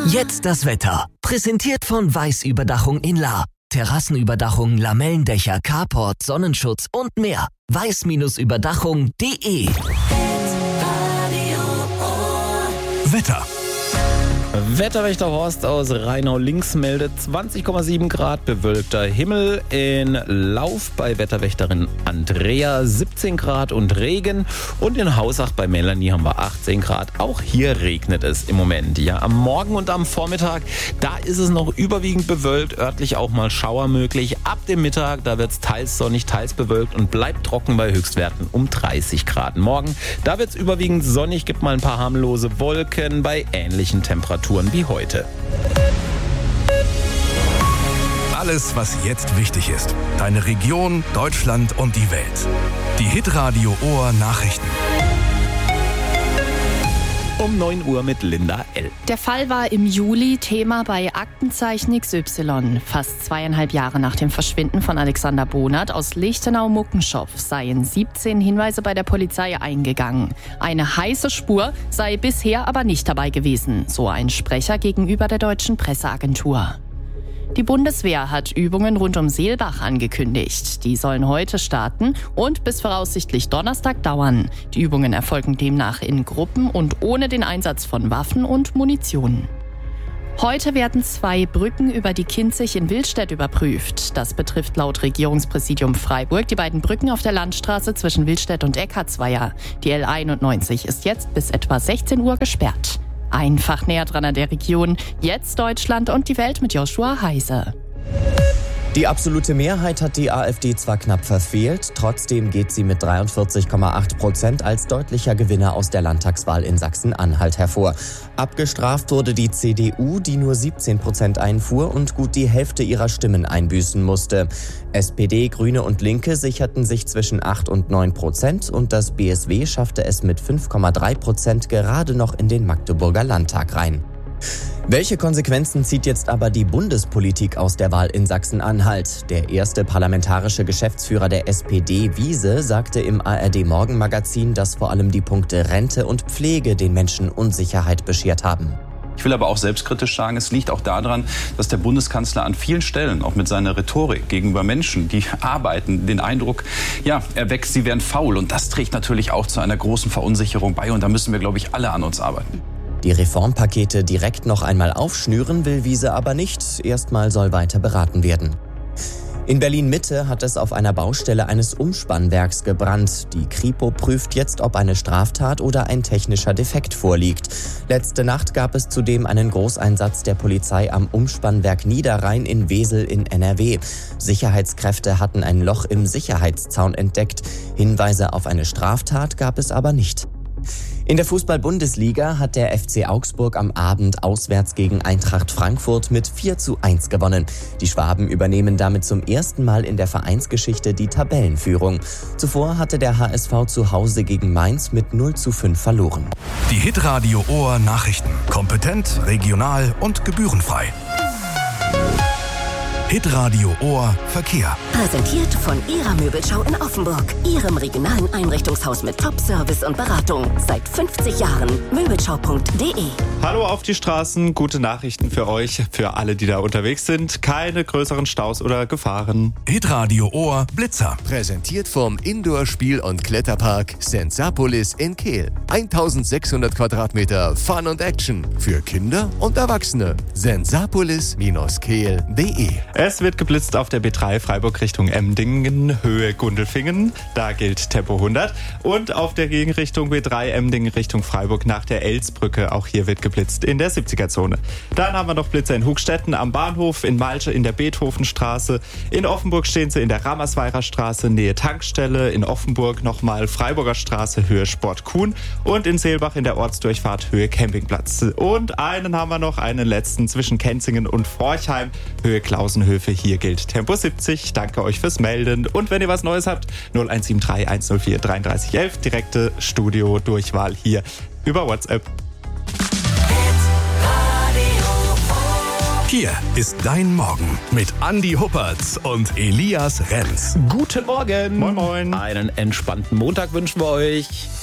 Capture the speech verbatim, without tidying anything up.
Jetzt das Wetter. Präsentiert von Weiß-Überdachung in Lahr. Terrassenüberdachung, Lamellendächer, Carport, Sonnenschutz und mehr. weiß-überdachung punkt de. Wetter. Wetterwächter Horst aus Rheinau-Links meldet zwanzig Komma sieben Grad, bewölkter Himmel. In Lauf bei Wetterwächterin Andrea siebzehn Grad und Regen. Und in Hausach bei Melanie haben wir achtzehn Grad. Auch hier regnet es im Moment. Ja, am Morgen und am Vormittag, da ist es noch überwiegend bewölkt, örtlich auch mal Schauer möglich. Ab dem Mittag, da wird es teils sonnig, teils bewölkt und bleibt trocken bei Höchstwerten um dreißig Grad. Morgen, da wird es überwiegend sonnig, gibt mal ein paar harmlose Wolken bei ähnlichen Temperaturen wie heute. Alles, was jetzt wichtig ist. Deine Region, Deutschland und die Welt. Die Hitradio Ohr Nachrichten. Um neun Uhr mit Linda L. Der Fall war im Juli Thema bei Aktenzeichen X Y. Fast zweieinhalb Jahre nach dem Verschwinden von Alexander Bonert aus Lichtenau-Muckenschow seien siebzehn Hinweise bei der Polizei eingegangen. Eine heiße Spur sei bisher aber nicht dabei gewesen, so ein Sprecher gegenüber der deutschen Presseagentur. Die Bundeswehr hat Übungen rund um Seelbach angekündigt. Die sollen heute starten und bis voraussichtlich Donnerstag dauern. Die Übungen erfolgen demnach in Gruppen und ohne den Einsatz von Waffen und Munition. Heute werden zwei Brücken über die Kinzig in Willstedt überprüft. Das betrifft laut Regierungspräsidium Freiburg die beiden Brücken auf der Landstraße zwischen Willstedt und Eckartsweier. Die L einundneunzig ist jetzt bis etwa sechzehn Uhr gesperrt. Einfach näher dran an der Region. Jetzt Deutschland und die Welt mit Joshua Heise. Die absolute Mehrheit hat die AfD zwar knapp verfehlt, trotzdem geht sie mit dreiundvierzig Komma acht Prozent als deutlicher Gewinner aus der Landtagswahl in Sachsen-Anhalt hervor. Abgestraft wurde die C D U, die nur siebzehn Prozent einfuhr und gut die Hälfte ihrer Stimmen einbüßen musste. S P D, Grüne und Linke sicherten sich zwischen acht und neun Prozent und das B S W schaffte es mit fünf Komma drei Prozent gerade noch in den Magdeburger Landtag rein. Welche Konsequenzen zieht jetzt aber die Bundespolitik aus der Wahl in Sachsen-Anhalt? Der erste parlamentarische Geschäftsführer der S P D, Wiese, sagte im A R D-Morgenmagazin, dass vor allem die Punkte Rente und Pflege den Menschen Unsicherheit beschert haben. Ich will aber auch selbstkritisch sagen, es liegt auch daran, dass der Bundeskanzler an vielen Stellen, auch mit seiner Rhetorik gegenüber Menschen, die arbeiten, den Eindruck, ja, erweckt, sie wären faul. Und das trägt natürlich auch zu einer großen Verunsicherung bei. Und da müssen wir, glaube ich, alle an uns arbeiten. Die Reformpakete direkt noch einmal aufschnüren will Wiese aber nicht. Erstmal soll weiter beraten werden. In Berlin-Mitte hat es auf einer Baustelle eines Umspannwerks gebrannt. Die Kripo prüft jetzt, ob eine Straftat oder ein technischer Defekt vorliegt. Letzte Nacht gab es zudem einen Großeinsatz der Polizei am Umspannwerk Niederrhein in Wesel in N R W. Sicherheitskräfte hatten ein Loch im Sicherheitszaun entdeckt. Hinweise auf eine Straftat gab es aber nicht. In der Fußball-Bundesliga hat der F C Augsburg am Abend auswärts gegen Eintracht Frankfurt mit vier zu eins gewonnen. Die Schwaben übernehmen damit zum ersten Mal in der Vereinsgeschichte die Tabellenführung. Zuvor hatte der H S V zu Hause gegen Mainz mit null zu fünf verloren. Die Hitradio Ohr Nachrichten. Kompetent, regional und gebührenfrei. Hitradio Ohr Verkehr. Präsentiert von Ihrer Möbelschau in Offenburg. Ihrem regionalen Einrichtungshaus mit Top-Service und Beratung. Seit fünfzig Jahren. Möbelschau punkt de. Hallo auf die Straßen. Gute Nachrichten für euch, für alle, die da unterwegs sind. Keine größeren Staus oder Gefahren. Hitradio Ohr Blitzer. Präsentiert vom Indoor-Spiel- und Kletterpark Sensapolis in Kehl. eintausendsechshundert Quadratmeter Fun und Action. Für Kinder und Erwachsene. sensapolis Bindestrich kehl punkt de. Es wird geblitzt auf der B drei Freiburg Richtung Emdingen, Höhe Gundelfingen. Da gilt Tempo hundert. Und auf der Gegenrichtung B drei Emdingen Richtung Freiburg nach der Elsbrücke. Auch hier wird geblitzt in der siebziger-Zone. Dann haben wir noch Blitzer in Hugstetten am Bahnhof, in Malche in der Beethovenstraße. In Offenburg stehen sie in der Ramersweirer Straße, Nähe Tankstelle. In Offenburg nochmal Freiburger Straße, Höhe Sport Kuhn. Und in Seelbach in der Ortsdurchfahrt, Höhe Campingplatz. Und einen haben wir noch, einen letzten zwischen Kenzingen und Forchheim, Höhe Klausenhöfe. Hier gilt Tempo siebzig. Danke euch fürs Melden. Und wenn ihr was Neues habt, null eins sieben drei eins null vier drei drei eins eins, direkte Studio-Durchwahl hier über WhatsApp. Hier ist dein Morgen mit Andi Huppertz und Elias Renz. Guten Morgen. Moin, moin. Einen entspannten Montag wünschen wir euch.